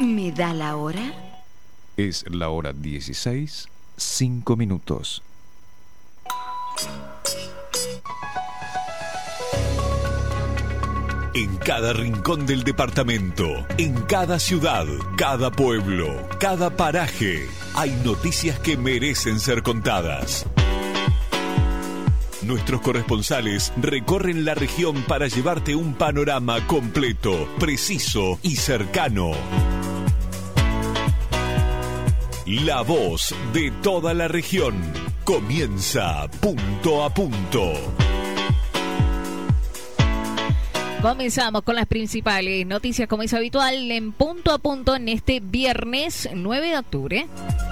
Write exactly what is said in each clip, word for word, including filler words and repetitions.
¿Me da la hora? Es la hora dieciséis, cinco minutos. En cada rincón del departamento, en cada ciudad, cada pueblo, cada paraje, hay noticias que merecen ser contadas. Nuestros corresponsales recorren la región para llevarte un panorama completo, preciso y cercano. La voz de toda la región comienza punto a punto. Comenzamos con las principales noticias, como es habitual, en punto a punto en este viernes nueve de octubre.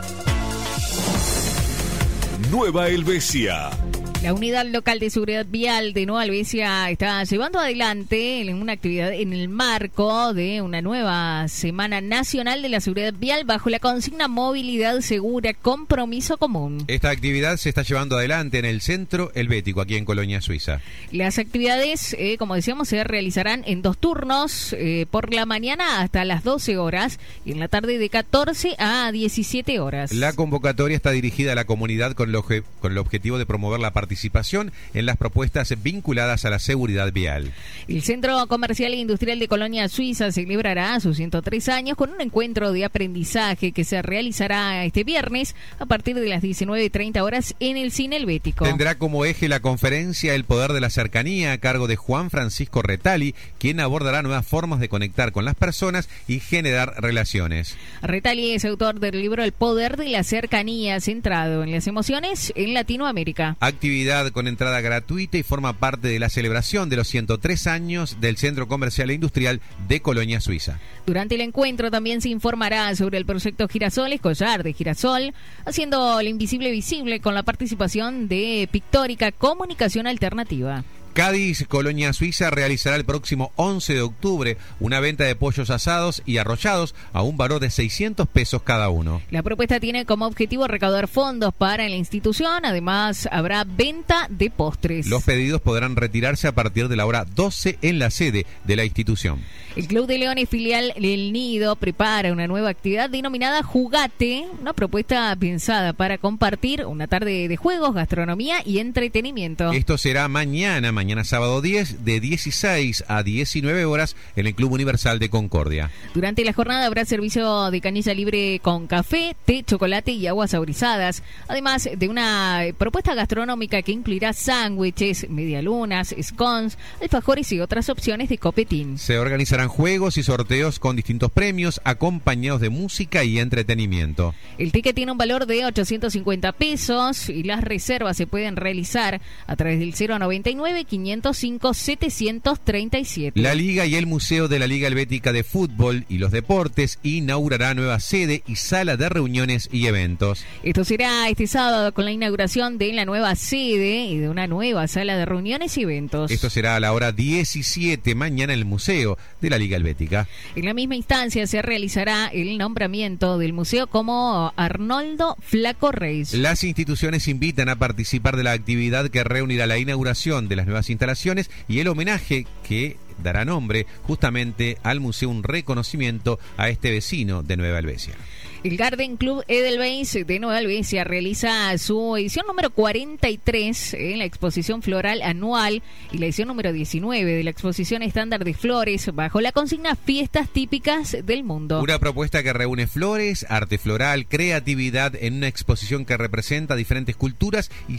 Nueva Helvecia. La Unidad Local de Seguridad Vial de Nueva Helvecia está llevando adelante una actividad en el marco de una nueva Semana Nacional de la Seguridad Vial bajo la consigna Movilidad Segura, Compromiso Común. Esta actividad se está llevando adelante en el Centro Helvético, aquí en Colonia Suiza. Las actividades, eh, como decíamos, se realizarán en dos turnos, eh, por la mañana hasta las doce horas y en la tarde de catorce a diecisiete horas. La convocatoria está dirigida a la comunidad con el, obje- con el objetivo de promover la participación participación en las propuestas vinculadas a la seguridad vial. El Centro Comercial e Industrial de Colonia Suiza celebrará sus ciento tres años con un encuentro de aprendizaje que se realizará este viernes a partir de las diecinueve treinta horas en el Cine Helvético. Tendrá como eje la conferencia El Poder de la Cercanía a cargo de Juan Francisco Retali, quien abordará nuevas formas de conectar con las personas y generar relaciones. Retali es autor del libro El Poder de la Cercanía, centrado en las emociones en Latinoamérica. Actividad con entrada gratuita y forma parte de la celebración de los ciento tres años del Centro Comercial e Industrial de Colonia Suiza. Durante el encuentro también se informará sobre el proyecto Girasoles, Collar de Girasol, haciendo lo invisible visible con la participación de Pictórica Comunicación Alternativa. Cádiz, Colonia Suiza, realizará el próximo once de octubre una venta de pollos asados y arrollados a un valor de seiscientos pesos cada uno. La propuesta tiene como objetivo recaudar fondos para la institución. Además, habrá venta de postres. Los pedidos podrán retirarse a partir de la hora doce en la sede de la institución. El Club de Leones filial El Nido prepara una nueva actividad denominada Jugate, una propuesta pensada para compartir una tarde de juegos, gastronomía y entretenimiento. Esto será mañana, mañana sábado diez, de dieciséis a diecinueve horas en el Club Universal de Concordia. Durante la jornada habrá servicio de canilla libre con café, té, chocolate y aguas saborizadas, además de una propuesta gastronómica que incluirá sándwiches, medialunas, scones, alfajores y otras opciones de copetín. Se organizarán juegos y sorteos con distintos premios acompañados de música y entretenimiento. El ticket tiene un valor de ochocientos cincuenta pesos y las reservas se pueden realizar a través del cero noventa y nueve, quinientos cinco, setecientos treinta y siete. La Liga y el Museo de la Liga Helvética de Fútbol y los Deportes inaugurará nueva sede y sala de reuniones y eventos. Esto será este sábado con la inauguración de la nueva sede y de una nueva sala de reuniones y eventos. Esto será a la hora diecisiete mañana en el Museo de la Liga Helvética. En la misma instancia se realizará el nombramiento del museo como Arnoldo Flaco Reis. Las instituciones invitan a participar de la actividad que reunirá la inauguración de las nuevas instalaciones y el homenaje que dará nombre justamente al museo, un reconocimiento a este vecino de Nueva Helvecia. El Garden Club Edelweiss de Nueva Helvecia realiza su edición número cuarenta y tres en la exposición floral anual y la edición número diecinueve de la exposición estándar de flores bajo la consigna Fiestas Típicas del Mundo. Una propuesta que reúne flores, arte floral, creatividad en una exposición que representa diferentes culturas y